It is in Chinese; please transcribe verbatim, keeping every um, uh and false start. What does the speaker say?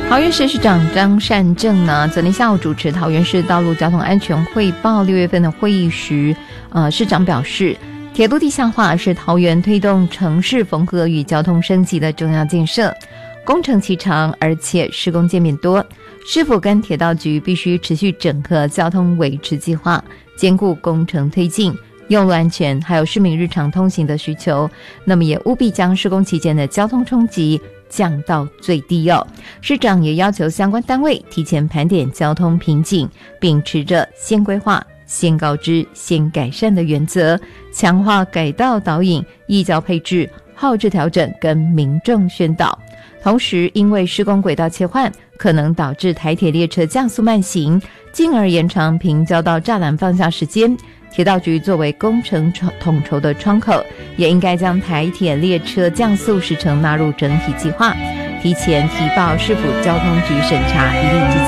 桃园市市长张善政呢，昨天下午主持桃园市道路交通安全汇报六月份的会议时，呃，市长表示，铁路地下化是桃园推动城市缝合与交通升级的重要建设，工程期长，而且施工界面多，市府跟铁道局必须持续整合交通维持计划，兼顾工程推进、用路安全还有市民日常通行的需求，那么也务必将施工期间的交通冲击降到最低哦。市长也要求相关单位提前盘点交通瓶颈，秉持着先规划、先告知、先改善的原则，强化改道导引、义交配置、号志调整跟民众宣导。同时，因为施工轨道切换，可能导致台铁列车降速慢行，进而延长平交道栅栏放下时间。铁道局作为工程统筹的窗口，也应该将台铁列车降速时程纳入整体计划，提前提报市府交通局审查，一律